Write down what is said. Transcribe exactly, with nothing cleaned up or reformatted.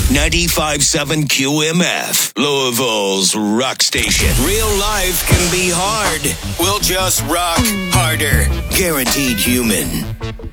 ninety-five point seven Q M F, Louisville's rock station. Real life can be hard. We'll just rock harder. Guaranteed human.